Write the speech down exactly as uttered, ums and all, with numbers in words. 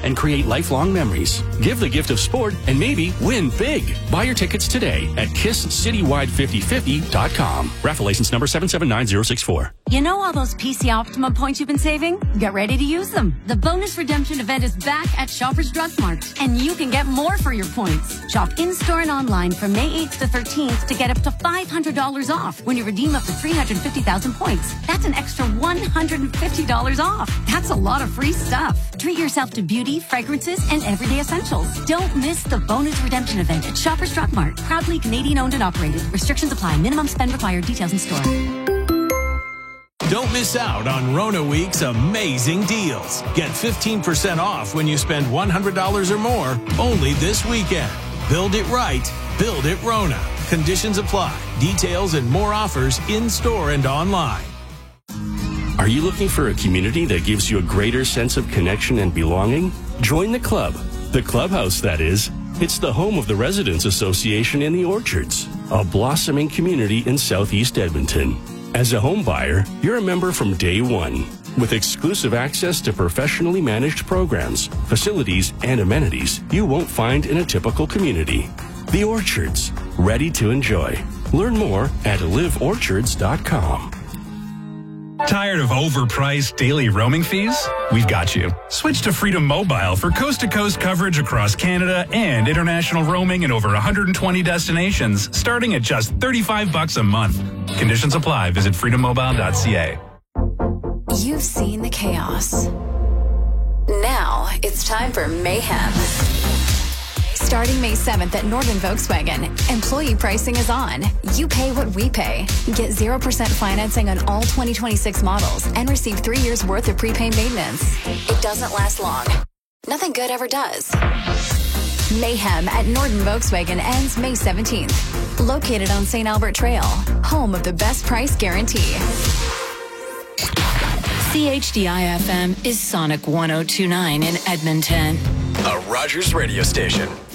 and create lifelong memories. Give the gift of sport and maybe win big. Buy your tickets today at kiss citywide fifty fifty dot com. Raffle license number seven seven nine zero six four. You know all those P C Optimum points you've been saving? Get ready to use them. The bonus redemption event is back at Shoppers Drug Mart, and you can get more for your points. Shop in-store and online from May eighth to thirteenth to get up to five hundred dollars off when you redeem up to three hundred fifty thousand points. That's an extra one hundred fifty dollars off. That's a lot of free stuff. Treat yourself to beauty, fragrances, and everyday essentials. Don't miss the bonus redemption event at Shoppers Drug Mart. Proudly Canadian owned and operated. Restrictions apply. Minimum spend required. Details in store. Don't miss out on Rona Week's amazing deals. Get fifteen percent off when you spend one hundred dollars or more only this weekend. Build it right. Build it Rona. Conditions apply. Details and more offers in-store and online. Are you looking for a community that gives you a greater sense of connection and belonging? Join the club. The clubhouse, that is. It's the home of the Residents Association in the Orchards, a blossoming community in Southeast Edmonton. As a home buyer, you're a member from day one, with exclusive access to professionally managed programs, facilities, and amenities you won't find in a typical community. The Orchards, ready to enjoy. Learn more at live orchards dot com. Tired of overpriced daily roaming fees? We've got you. Switch to Freedom Mobile for coast-to-coast coverage across Canada and international roaming in over one hundred twenty destinations, starting at just thirty-five bucks a month. Conditions apply. Visit freedom mobile dot c a. You've seen the chaos. Now it's time for mayhem. Starting May seventh at Norton Volkswagen, employee pricing is on. You pay what we pay. Get zero percent financing on all twenty twenty-six models and receive three years worth of prepaid maintenance. It doesn't last long. Nothing good ever does. Mayhem at Norton Volkswagen ends May seventeenth. Located on Saint Albert Trail, home of the best price guarantee. C H D I F M is Sonic one oh two point nine in Edmonton. A Rogers radio station.